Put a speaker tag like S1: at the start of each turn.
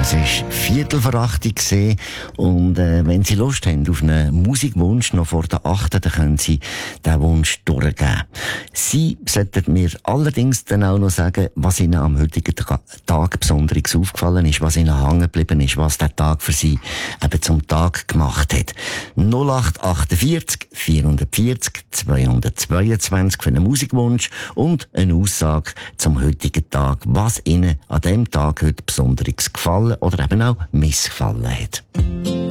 S1: Es war 7:45 gewesen. Und wenn Sie Lust haben auf einen Musikwunsch noch vor der 8., dann können Sie diesen Wunsch durchgeben. Sie sollten mir allerdings dann auch noch sagen, was Ihnen am heutigen Tag besonders aufgefallen ist, was Ihnen hängen geblieben ist, was der Tag für Sie eben zum Tag gemacht hat. 0848 440 222 für einen Musikwunsch und eine Aussage zum heutigen Tag, was Ihnen an diesem Tag heute besonders gefallen oder eben auch missgefallen hat.